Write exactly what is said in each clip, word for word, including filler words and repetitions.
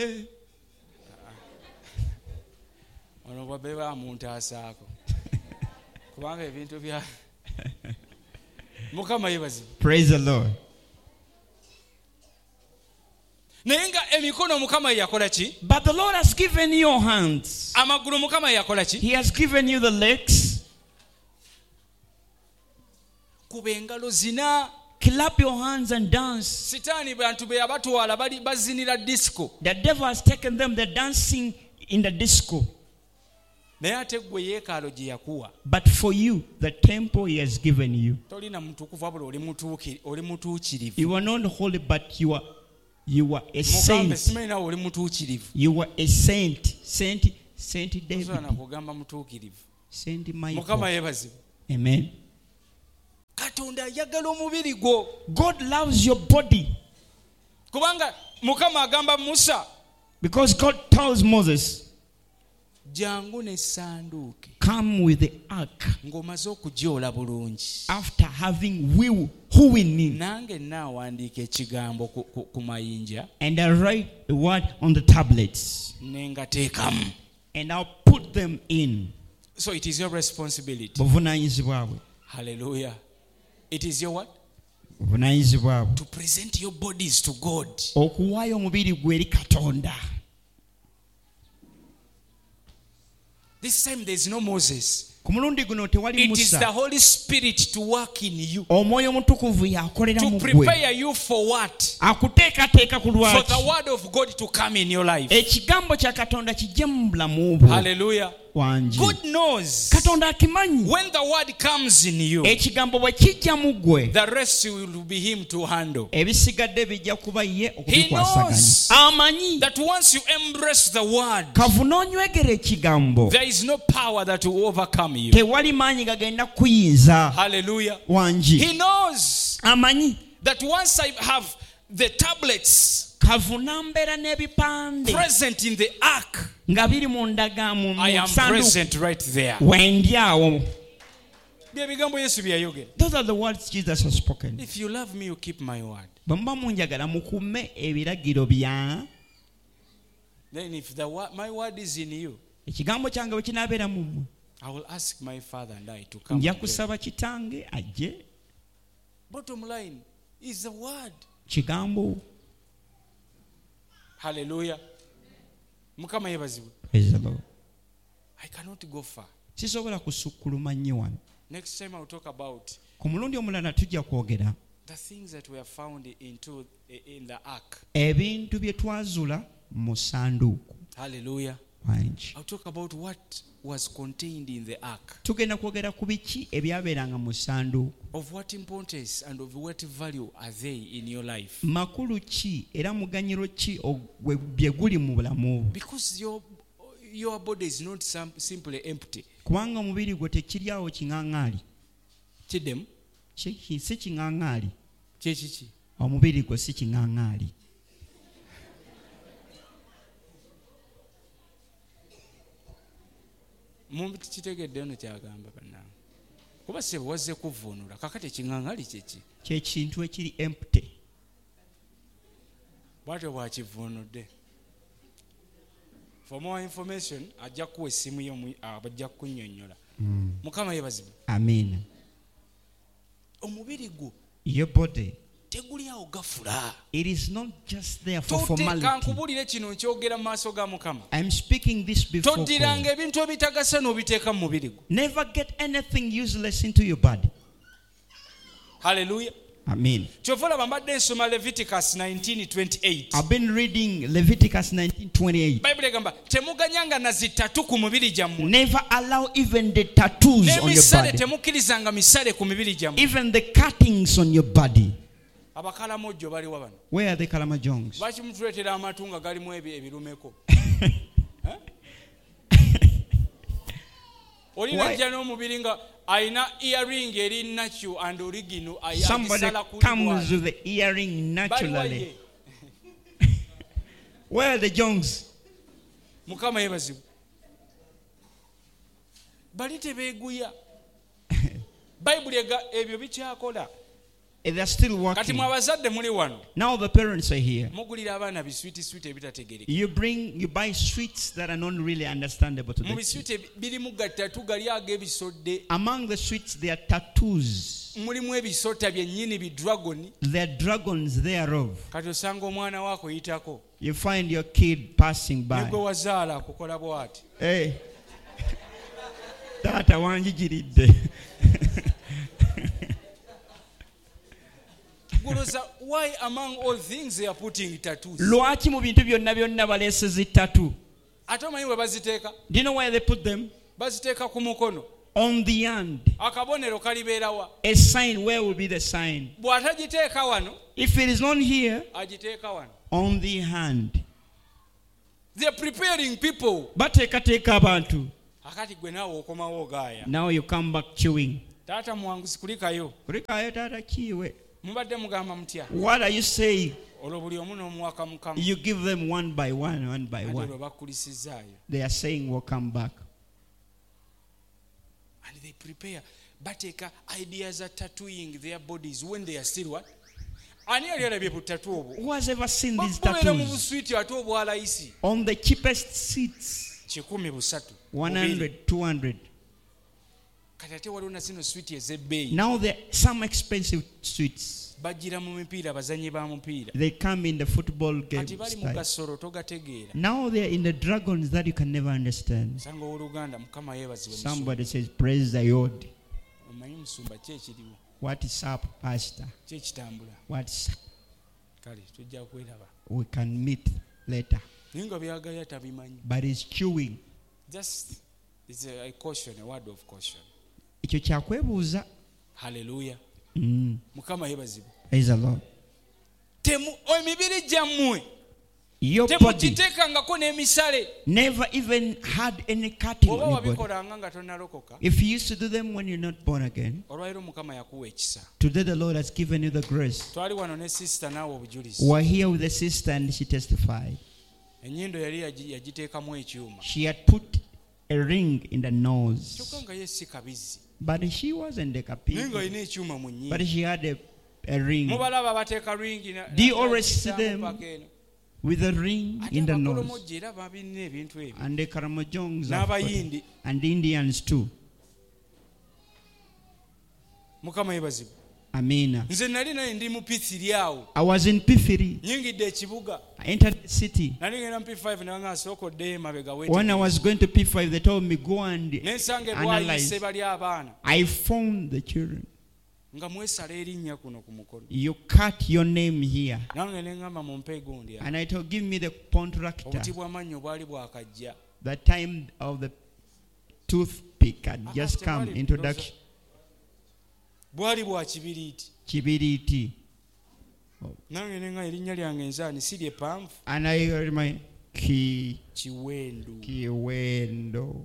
ono bwabeba muntu asaako kubanga ebintu bya Mukama yebazi. Praise the Lord. Nenga emikono Mukama yakola ki? But the Lord has given you hands. Amaguru Mukama yakola ki? He has given you the legs. Kubengalo zina. Clap your hands and dance. Sitani bantu be abatwala bali bazinira disco. The devil has taken them, they're dancing in the disco. But for you, the temple he has given you. You are not holy, but you are you are a saint. You are a saint. Saint Saint David. Saint Michael. Amen. God loves your body. Because God tells Moses, come with the ark after having will who in it. And I write the word on the tablets. And I'll put them in. So it is your responsibility. Hallelujah. It is your what? To present your bodies to God. This time there is no Moses. It is the Holy Spirit to work in you. To prepare you for what? For the word of God to come in your life. Hallelujah. God knows when the word comes in you, the rest will be him to handle. He knows that once you embrace the word, there is no power that will overcome you. Hallelujah. He knows that once I have the tablets present in the ark, I am present right there. Those are the words Jesus has spoken. If you love me, you keep my word. Then if the word, my word is in you, I will ask my Father and I to come. Bottom line is the word. Hallelujah. Praise the Lord. I cannot go far. Next time I'll talk about the things that were found into in the ark. Hallelujah. I'll talk about what was contained in the ark. Of what importance and of what value are they in your life? Because your your body is not simply empty. Chidem? Chechichi. Mumbi kitegedde ono kyagamba bannange. Kuba sebo wazze kuvvuunula kakati ekiŋŋaŋali kyeki. Kye kintu ekiri empty. Bwatyo bwakivvuunudde. For more information ajja kuwa essimu yo abajja kunnyonnyola. Mukama yebazibwe. Amen. Omubiri gwo. Your body. It is not just there for formality. I'm speaking this before God. Never get anything useless into your body. Hallelujah. Amen. Leviticus nineteen twenty-eight. I've been reading Leviticus nineteen twenty-eight. Never allow even the tattoos on your body. Even the cuttings on your body. Where are the Kalamajongs? Somebody comes with the earring naturally. Where are the Jongs? They are still working. Now the parents are here. You bring, you buy sweets that are not really understandable to them. Among the sweets, there are tattoos. There are dragons thereof. You find your kid passing by. Hey. Tata wanjigiridde. Why among all things they are putting tattoos? Lwaki mu bintu byonna byonna baleesezi tattoo? Ate omanyi bwe baziteeka? Do you know where they put them? Baziteeka ku mukono. On the hand. Akabonero kalibeera wa? A sign. Where will be the sign? Bw'atagiteeka wano. If it is not here, agiteeka wano. On the hand. They are preparing people. Bateekateeka abantu. Akati gwe naawe okomawo ogaaya. Now you come back chewing. Taata mwanguzi kulikayo. Kulikayo taata kiwe. Mubadde mugamba mutya? What are you saying? Olwo buli omu n'omuwaka mukama. You give them one by one, one by one. Ate bakulisizaayo. They are saying we'll come back. And they prepare. Bateeka ideas are tattooing their bodies when they are still what? Ani yali alabye ku tattoo obwo? Who has ever seen these tattoos? Mu buswiti ate obwalayisi. On the cheapest seats. Kikumi busatu. one hundred, two hundred. Now there are some expensive sweets. They come in the football game style. Now they are in the dragons that you can never understand. Somebody says, praise the Lord. What is up, Pastor? What is up? We can meet later. But it's chewing. Just, it's a, a caution, a word of caution. Ekyo kyakwebuuza. Hallelujah. Mm. Mukama yebazibu. Praise the Lord. Temu emibiri gyammwe. Your body never even had any cutting on your body. If you used to do them when you're not born again, today the Lord has given you the grace. We're here with a sister and she testified. She had put a ring in the nose. But she wasn't a kapi. But she had a, a ring. Do you always see them with a ring in the nose? And the Karamojongs and the Indians too. Amina. I was in Pithiri. I entered the city. When I was going to P five, they told me, go and analyze. I found the children. You cut your name here. And I told, give me the contractor. The time of the toothpick had just come. Introduction. Kibiriti. And I heard my ki Kiwendo.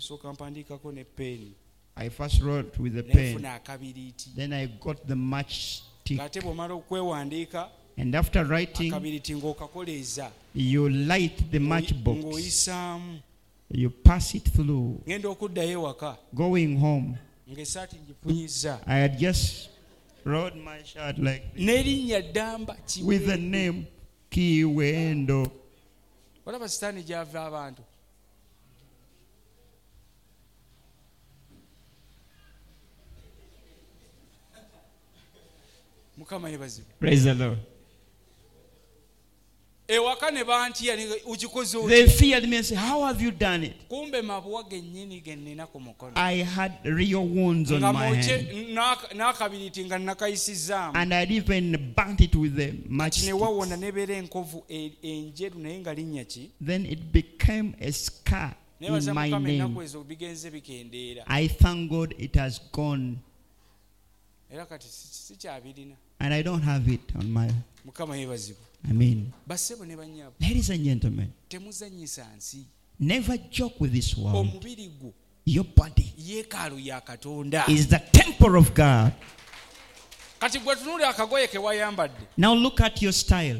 I first wrote with the pen. Then I got the matchstick. And after writing, you light the matchbox. You pass it through. Going home, I had just wrote my shirt like this, with the name Kiwendo. Praise the Lord. They feared me and said, how have you done it? I had real wounds on my hand. And I'd even burnt it with the matchstick. Then it became a scar in my name. I thank God it has gone. And I don't have it on my... I mean, ladies and gentlemen, never joke with this world. Your body is the temple of God. Now look at your style.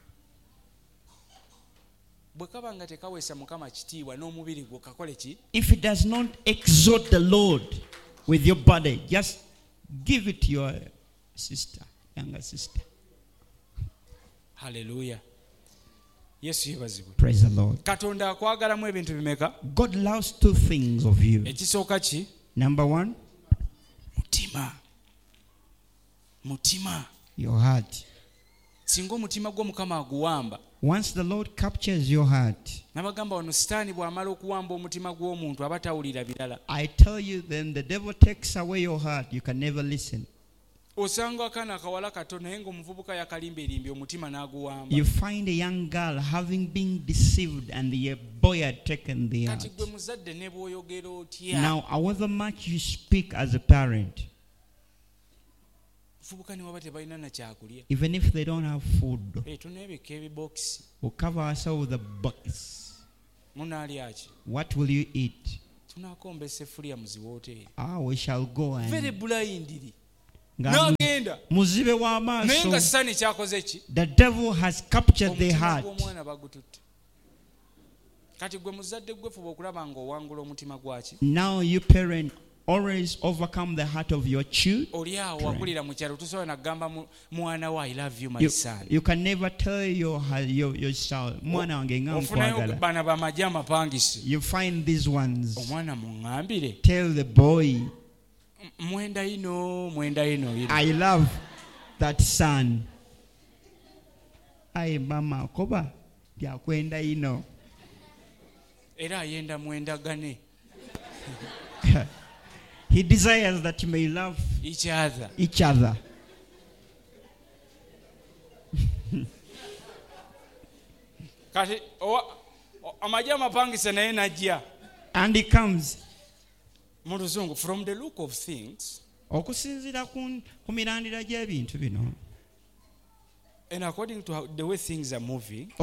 If it does not exalt the Lord with your body, just give it to your sister. younger sister. Hallelujah. Yesu yebazibwe. Praise the Lord. Katonda akwagalamu ebintu bimeka? God loves two things of you. Ekisooka ki? Number one, mutima. Mutima. Your heart. Singa omutima gwo Mukama aguwamba. Once the Lord captures your heart, nabagamba wano sitaani bw'amala okuwamba omutima gw'omuntu aba tawulira birala. I tell you, then the devil takes away your heart. You can never listen. Osanga akaana akawala kato naye ng'omuvubuka yakalimbirimbye omutima n'aguwamba. You find a young girl having been deceived and the boy had taken the heart. Kati gwe muzadde ne bw'oyogera otya. Now, however much you speak as a parent, even if they don't have food, we'll cover ourselves with a box. What will you eat? Ah, we shall go and muzibe wa maaso. The devil has captured their heart. Now you parent always overcome the heart of your children. You, you can never tell your your, your child. You find these ones. Tell the boy, I love that son. Ay mama koba ya kwenda ino. Era ayenda mwenda gane. He desires that you may love each other. Each other. And he comes. From the look of things, and according to how, the way things are moving,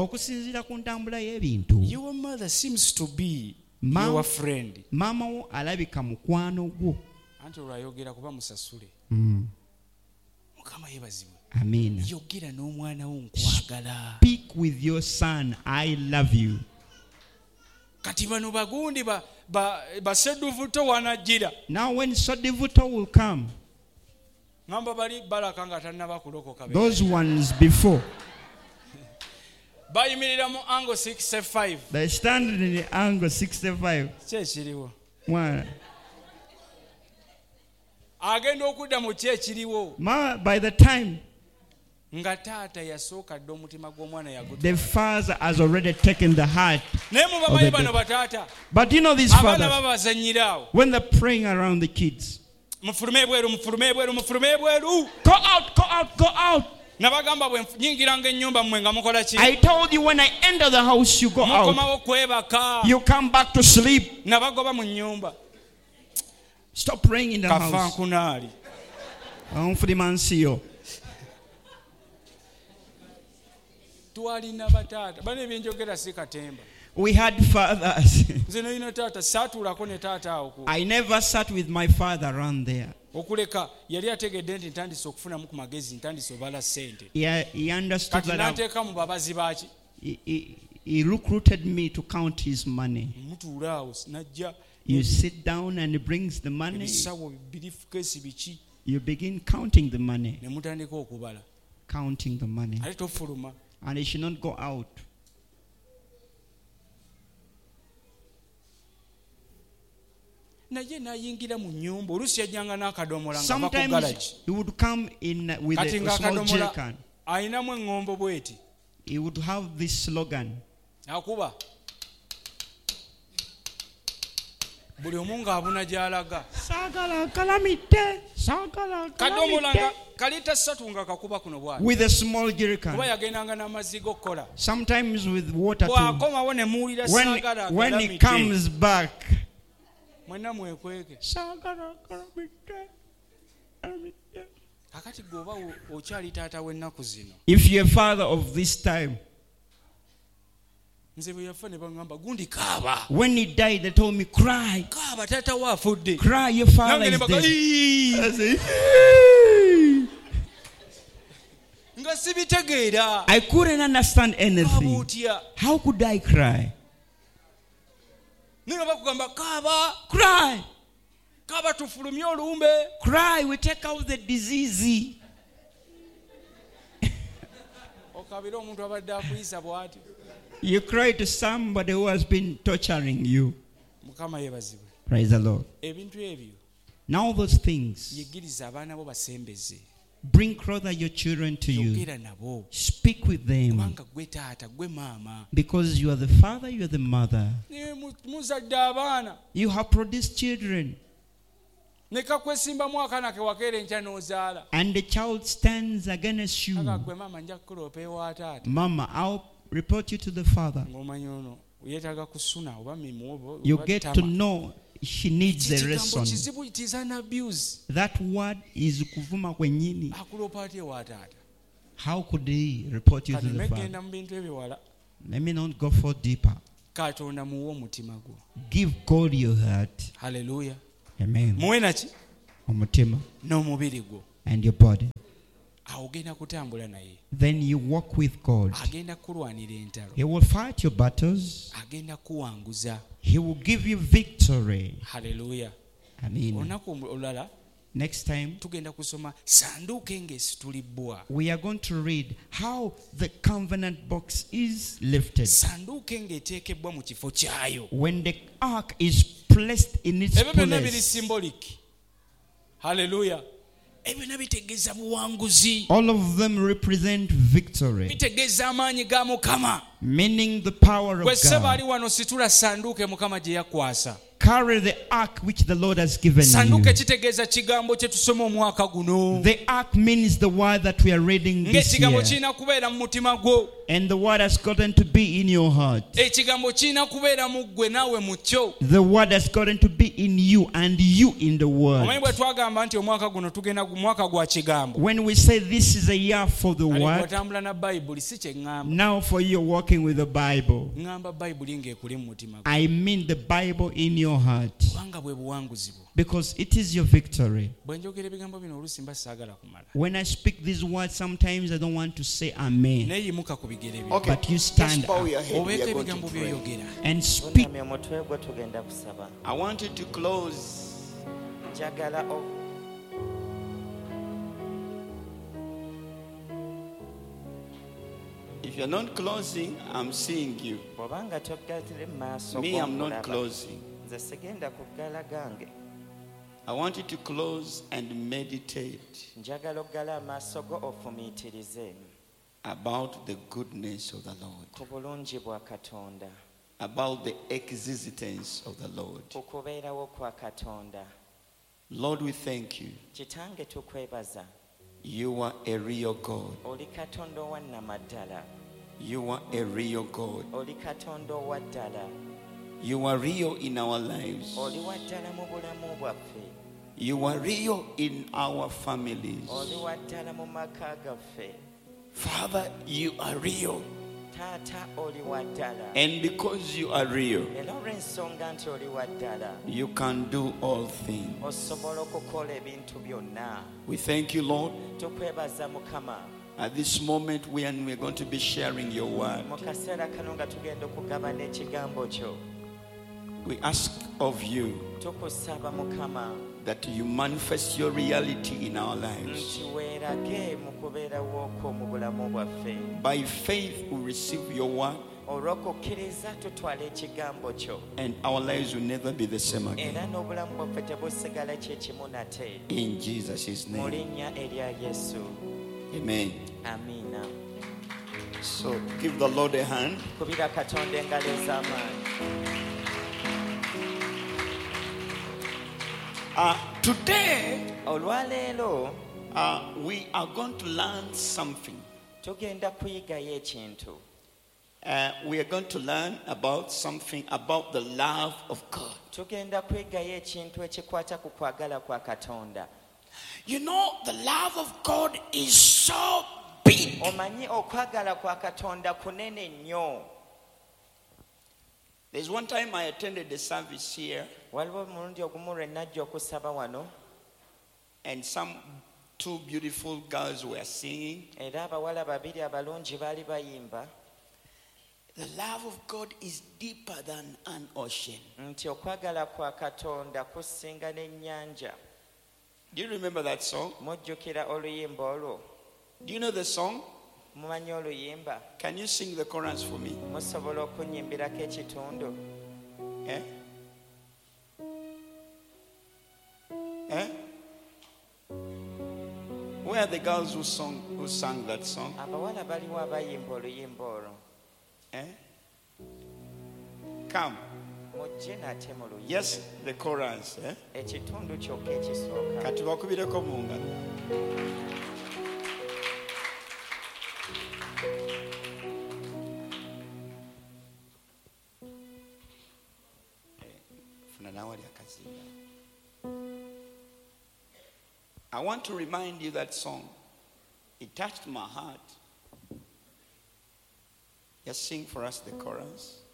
your mother seems to be Ma, your friend. Mama wo alabika mukwano gwo. Anti olwayogera kuba musasule. Mm. Mukama yebazibwe. Amen. Yogera n'omwana wo nkwagala. Speak with your son, I love you. Kati bano bagundi ba ba baseduvuto wanajira. Now when Sodivuto will come, ngamba bali baraka nga tannaba kulokoka. Those ones before. Bayimirira mu angle sixty-five. They stand in the angle sixty-five. Kyekiriwo. Why? Agenda okudda mu kyekiriwo. By the time nga taata yasooka dda omutima gw'omwana yagutwala. The father has already taken the heart. Naye mubamanyi bano bataata. But you know these fathers, abaana babazannyira awo. When they're praying around the kids, mufulume ebweru mufulume ebweru mufulume ebweru. Go out, go out, go out. I told you when I enter the house, you go out. You come back to sleep. Stop praying in the house. We had fathers. I never sat with my father around there. Yeah, he understood that he, he, he recruited me to count his money. You sit down and he brings the money. You begin counting the money. Counting the money. And he should not go out. Sometimes he would come in with a small jerrycan. He would have this slogan. With a small jerrycan. Sometimes with water too. When, when he comes back, if you're a father of this time, when he died, they told me, cry. Cry, your father is dead. I couldn't understand anything. How could I cry? Cry. Cry, we take out the disease. You cry to somebody who has been torturing you. Praise the Lord. Now those things, bring closer your children to you. Speak with them. Because you are the father, you are the mother. You have produced children. And the child stands against you. Mama, I'll report you to the father. You get to know she needs a lesson. That word is kuvuma kwenyini. How could he report you to the father? Let me not go for deeper. Give God your heart. Hallelujah. Amen. Omutima. And your body. Then you walk with God. He will fight your battles. He will give you victory. Hallelujah. Amen. Next time, we are going to read how the covenant box is lifted. When the ark is placed in its place. Hallelujah. All of them represent victory, meaning the power of God. Carry the ark which the Lord has given you. The ark means the word that we are reading this year. And the word has gotten to be in your heart. The word has gotten to be in you and you in the word. When we say this is a year for the word, now for you walking with the Bible, I mean the Bible in your heart. Because it is your victory. When I speak these words, sometimes I don't want to say amen. Okay. But you stand up and speak. I want you to close. If you're not closing, I'm seeing you. Me, I'm not closing. I want you to close and meditate about the goodness of the Lord, about the existence of the Lord. Lord, we thank you. You are a real God. You are a real God. You are real in our lives. You are real in our families. Father, you are real. And because you are real, you can do all things. We thank you, Lord. At this moment when we're going to be sharing your word, we ask of you that you manifest your reality in our lives. By faith we receive your word, and our lives will never be the same again. In Jesus' name. Amen. So give the Lord a hand. Uh, today, uh, we are going to learn something. Uh, we are going to learn about something about the love of God. You know, the love of God is so big. There's one time I attended the service here, and some two beautiful girls were singing. The love of God is deeper than an ocean. Do you remember that song? Do you know the song? Can you sing the chorus for me? Eh? Eh? Where are the girls who song who sang that song? Eh? Come. Yes, the chorus. Eh? Katubakubireko mu ngalo. I want to remind you that song. It touched my heart. Just sing for us the chorus.